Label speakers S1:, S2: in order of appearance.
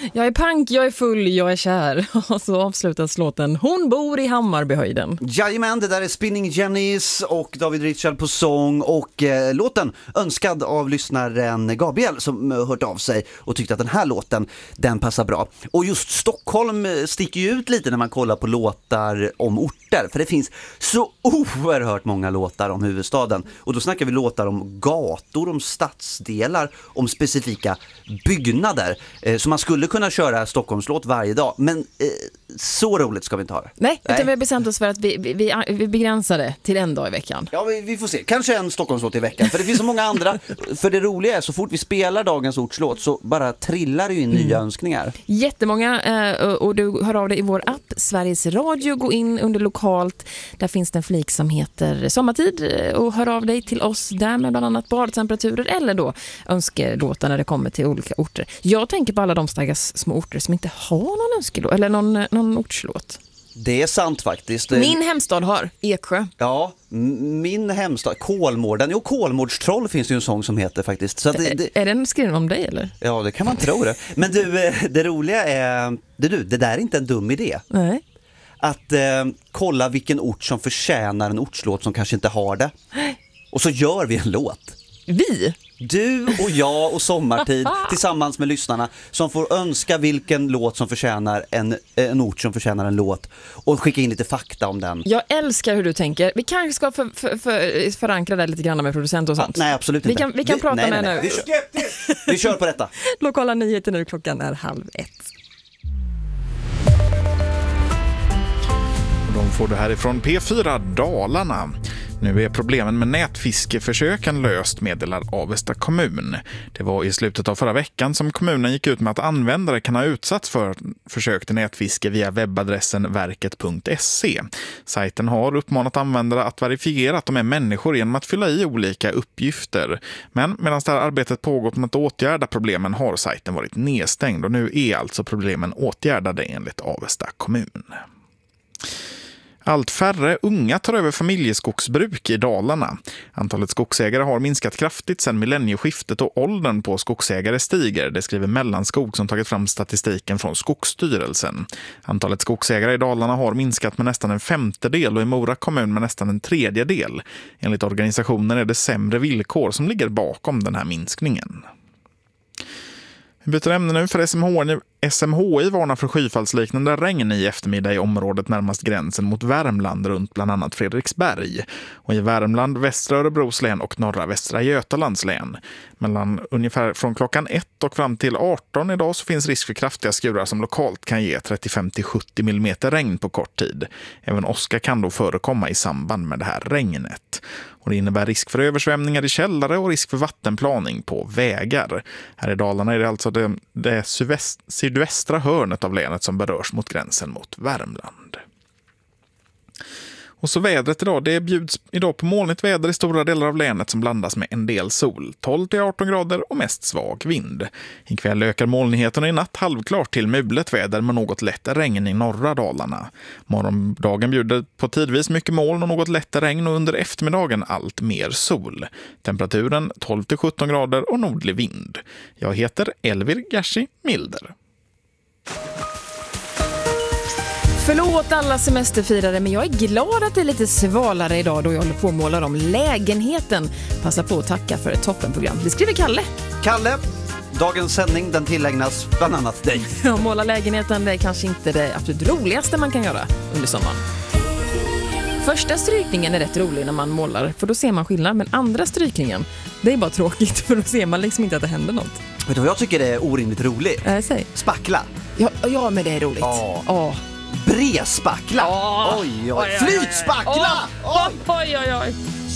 S1: Jag är punk, jag är full, jag är kär. Och så avslutas låten Hon bor i Hammarbyhöjden.
S2: Jajamän, det där är Spinning Jennies och David Richard på sång. Och låten önskad av lyssnaren Gabriel som hört av sig och tyckte att den här låten, den passar bra. Och just Stockholm sticker ju ut lite när man kollar på låtar om orter. För det finns så oerhört många låtar om huvudstaden. Och då snackar vi låtar om gator, om stadsdelar, om specifika byggnader. Så man skulle kunna köra Stockholmslåt varje dag. Men så roligt ska vi inte ha det.
S1: Nej, utan vi har bestämt oss för att vi begränsar det till en dag i veckan.
S2: Ja, vi får se. Kanske en Stockholmslåt i veckan. För det finns så många andra. För det roliga är, så fort vi spelar dagens ortslåt så bara trillar det in nya önskningar.
S1: Jättemånga, och du hör av dig i vår app Sveriges Radio. Gå in under lokalt. Där finns det en flik som heter sommartid. Och hör av dig till oss där med bland annat badtemperaturer eller då önskelåtar när det kommer till olika orter. Jag tänker på alla de stackars små orter som inte har någon önskelåt eller någon ortslåt.
S2: Det är sant faktiskt.
S1: Min hemstad har Eksjö.
S2: Ja, min hemstad, Kolmården. Jo, Kolmårdstroll finns det ju en sång som heter faktiskt. Så
S1: är den skriven om dig eller?
S2: Ja, det kan man tro det. Men du, det roliga är... det där är inte en dum idé.
S1: Nej.
S2: Att kolla vilken ort som förtjänar en ortslåt som kanske inte har det. Och så gör vi en låt.
S1: Vi?
S2: Du och jag och Sommartid tillsammans med lyssnarna som får önska vilken låt som förtjänar en ort som förtjänar en låt och skicka in lite fakta om den.
S1: Jag älskar hur du tänker. Vi kanske ska förankra det lite grann med producent och sånt.
S2: Nej, absolut inte.
S1: Vi kan prata med nu.
S2: Vi kör på detta.
S1: Lokala nyheter nu, klockan är 12:30.
S3: De får det här ifrån P4 Dalarna. Nu är problemen med nätfiskeförsöken löst, meddelar Avesta kommun. Det var i slutet av förra veckan som kommunen gick ut med att användare kan ha utsatts för försök till nätfiske via webbadressen verket.se. Sajten har uppmanat användare att verifiera att de är människor genom att fylla i olika uppgifter. Men medan det här arbetet pågått med att åtgärda problemen har sajten varit nedstängd och nu är alltså problemen åtgärdade enligt Avesta kommun. Allt färre unga tar över familjeskogsbruk i Dalarna. Antalet skogsägare har minskat kraftigt sedan millennieskiftet och åldern på skogsägare stiger. Det skriver Mellanskog som tagit fram statistiken från Skogsstyrelsen. Antalet skogsägare i Dalarna har minskat med nästan 1/5 och i Mora kommun med nästan 1/3. Enligt organisationen är det sämre villkor som ligger bakom den här minskningen. Vi byter ämne nu för SMHI varnar för skyfallsliknande regn i eftermiddag i området närmast gränsen mot Värmland runt bland annat Fredriksberg. Och i Värmland, västra Örebros län och norra västra Götalands län. Mellan ungefär från klockan 1 och fram till 18 idag så finns risk för kraftiga skurar som lokalt kan ge 35-70 mm regn på kort tid. Även åska kan då förekomma i samband med det här regnet. Och det innebär risk för översvämningar i källare och risk för vattenplaning på vägar. Här i Dalarna är det alltså det sydvästra hörnet av länet som berörs mot gränsen mot Värmland. Och så vädret idag, det bjuds idag på molnigt väder i stora delar av länet som blandas med en del sol. 12-18 grader och mest svag vind. Ikväll ökar molnigheten i natt halvklart till mulet väder med något lätt regn i norra Dalarna. Morgondagen bjuder på tidvis mycket moln och något lätt regn och under eftermiddagen allt mer sol. Temperaturen 12-17 grader och nordlig vind. Jag heter Elvir Gashi Milder.
S1: Förlåt alla semesterfirare, men jag är glad att det är lite svalare idag då jag håller på att måla om lägenheten. Passa på att tacka för ett toppenprogram. Det skriver Kalle.
S2: Kalle, dagens sändning den tillägnas bland annat dig.
S1: Ja, måla lägenheten, det är kanske inte det absolut roligaste man kan göra under sommaren. Första strykningen är rätt rolig när man målar, för då ser man skillnad. Men andra strykningen, det är bara tråkigt, för då ser man liksom inte att det händer något.
S2: Vet du vad jag tycker det är orimligt roligt?
S1: Säg.
S2: Spackla.
S1: Ja, men det är roligt.
S2: Ja. Brespackla. Oj. Flytspackla. Oj.